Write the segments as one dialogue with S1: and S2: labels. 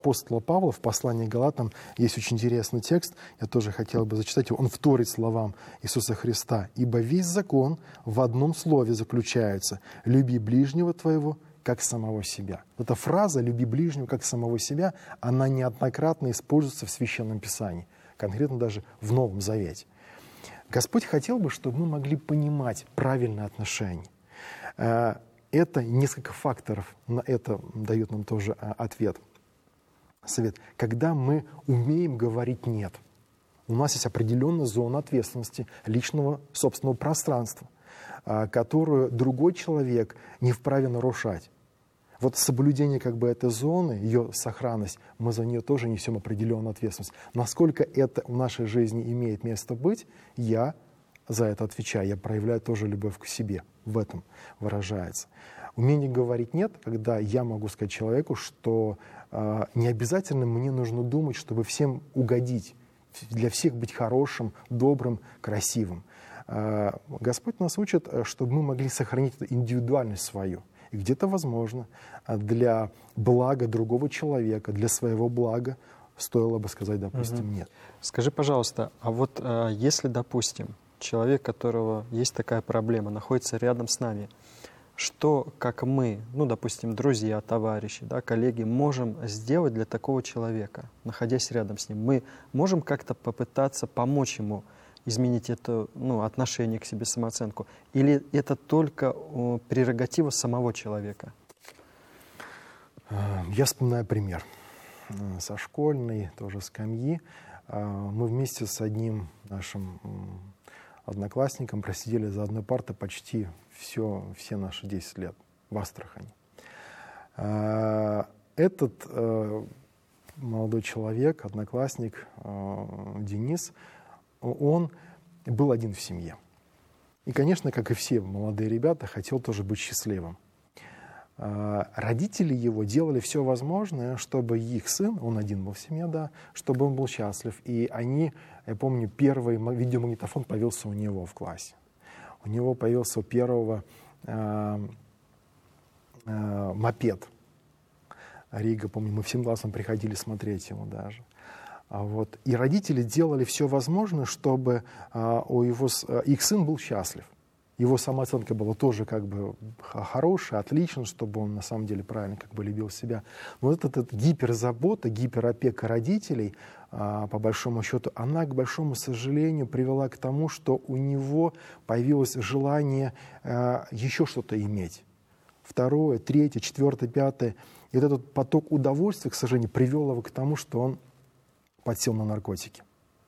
S1: апостола Павла в послании к Галатам есть очень интересный текст, я тоже хотел бы зачитать его. Он вторит словам Иисуса Христа. «Ибо весь закон в одном слове заключается: люби ближнего твоего, как самого себя». Эта фраза «люби ближнего, как самого себя», она неоднократно используется в Священном Писании, конкретно даже в Новом Завете. Господь хотел бы, чтобы мы могли понимать правильное отношение. Это несколько факторов, на это дает нам тоже ответ. Совет. Когда мы умеем говорить «нет», у нас есть определенная зона ответственности личного собственного пространства, которую другой человек не вправе нарушать. Вот соблюдение этой зоны, ее сохранность, мы за нее тоже несем определенную ответственность. Насколько это в нашей жизни имеет место быть, я за это отвечаю, я проявляю тоже любовь к себе. В этом выражается. Умение говорить «нет», когда я могу сказать человеку, что не обязательно мне нужно думать, чтобы всем угодить, для всех быть хорошим, добрым, красивым. Господь нас учит, чтобы мы могли сохранить эту индивидуальность свою. И где-то, возможно, для блага другого человека, для своего блага стоило бы сказать, допустим, «нет».
S2: Скажи, пожалуйста, а вот если, допустим, человек, у которого есть такая проблема, находится рядом с нами, что, как мы, допустим, друзья, товарищи, коллеги, можем сделать для такого человека, находясь рядом с ним? Мы можем как-то попытаться помочь ему изменить это отношение к себе, самооценку? Или это только прерогатива самого человека?
S1: Я вспоминаю пример со школьной, тоже скамьи. Мы вместе с одним нашим одноклассником просидели за одной партой почти все наши 10 лет в Астрахани. Этот молодой человек, одноклассник Денис, он был один в семье. И, конечно, как и все молодые ребята, хотел тоже быть счастливым. Родители его делали все возможное, чтобы их сын, он один был в семье, чтобы он был счастлив. И они, я помню, первый видеомагнитофон появился у него в классе. У него появился у первого мопед. Рига, помню, мы всем классом приходили смотреть его даже. И родители делали все возможное, чтобы их сын был счастлив. Его самооценка была тоже хорошая, отличная, чтобы он на самом деле правильно любил себя. Но вот эта гиперзабота, гиперопека родителей, по большому счету, она, к большому сожалению, привела к тому, что у него появилось желание еще что-то иметь. Второе, третье, четвертое, пятое. И вот этот поток удовольствия, к сожалению, привел его к тому, что он подсел на наркотики.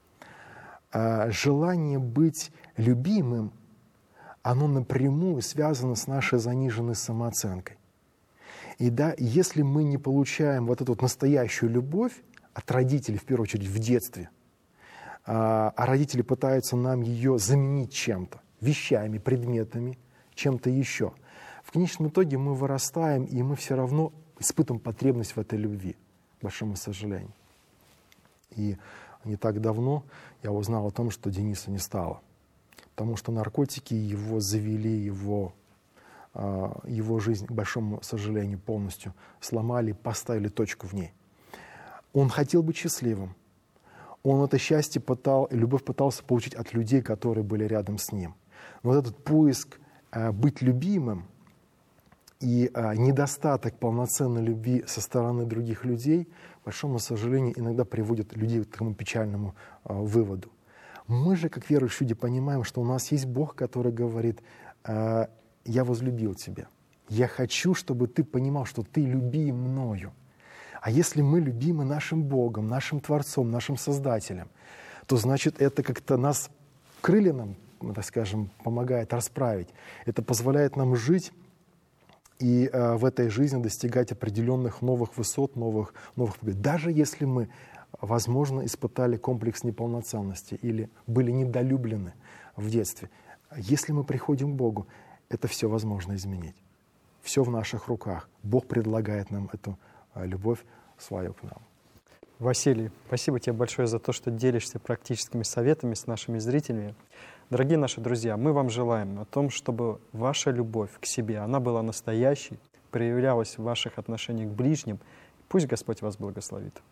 S1: Желание быть любимым, оно напрямую связано с нашей заниженной самооценкой. И если мы не получаем вот эту настоящую любовь от родителей, в первую очередь в детстве, а родители пытаются нам ее заменить чем-то, вещами, предметами, чем-то еще, в конечном итоге мы вырастаем, и мы все равно испытываем потребность в этой любви, к большому сожалению. И не так давно я узнал о том, что Дениса не стало. Потому что наркотики его завели, его жизнь, к большому сожалению, полностью сломали, поставили точку в ней. Он хотел быть счастливым. Он это счастье любовь пытался получить от людей, которые были рядом с ним. Но вот этот поиск быть любимым и недостаток полноценной любви со стороны других людей, к большому сожалению, иногда приводит людей к такому печальному выводу. Мы же, как верующие люди, понимаем, что у нас есть Бог, который говорит: «Я возлюбил тебя. Я хочу, чтобы ты понимал, что ты любим мною». А если мы любимы нашим Богом, нашим Творцом, нашим Создателем, то значит это как-то нас крылья нам, так скажем, помогает расправить. Это позволяет нам жить и в этой жизни достигать определенных новых высот, новых побед. Даже если мы, возможно, испытали комплекс неполноценности или были недолюблены в детстве. Если мы приходим к Богу, это все возможно изменить. Все в наших руках. Бог предлагает нам эту любовь свою к нам.
S2: Василий, спасибо тебе большое за то, что делишься практическими советами с нашими зрителями. Дорогие наши друзья, мы вам желаем о том, чтобы ваша любовь к себе, она была настоящей, проявлялась в ваших отношениях к ближним. Пусть Господь вас благословит.